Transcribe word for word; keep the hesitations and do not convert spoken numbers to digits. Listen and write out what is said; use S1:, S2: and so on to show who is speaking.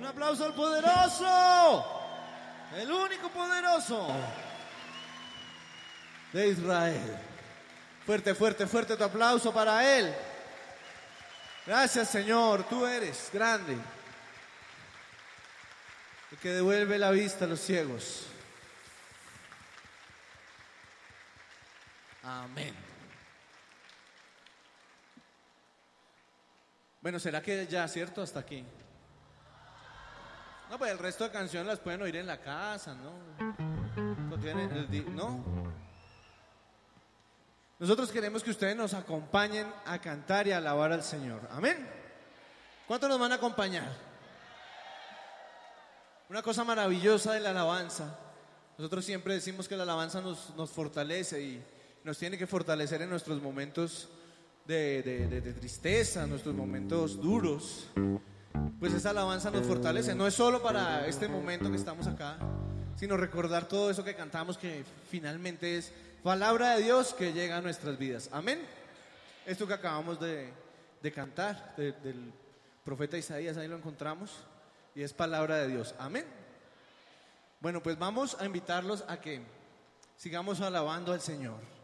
S1: aplauso al poderoso, el único poderoso de Israel. Fuerte, fuerte, fuerte tu aplauso para Él. Gracias, Señor, tú eres grande, el que devuelve la vista a los ciegos. Amén. Bueno, ¿será que ya, cierto? Hasta aquí. No, pues el resto de canciones las pueden oír en la casa, ¿no? ¿No tienen el di- ¿No? Nosotros queremos que ustedes nos acompañen a cantar y a alabar al Señor. Amén. ¿Cuántos nos van a acompañar? Una cosa maravillosa de la alabanza. Nosotros siempre decimos que la alabanza nos, nos fortalece y nos tiene que fortalecer en nuestros momentos de, de, de, de tristeza, nuestros momentos duros. Pues esa alabanza nos fortalece. No es solo para este momento que estamos acá, sino recordar todo eso que cantamos, que finalmente es palabra de Dios que llega a nuestras vidas. Amén. Esto que acabamos de, de cantar de, del profeta Isaías, ahí lo encontramos, y es palabra de Dios. Amén. Bueno, pues vamos a invitarlos a que sigamos alabando al Señor.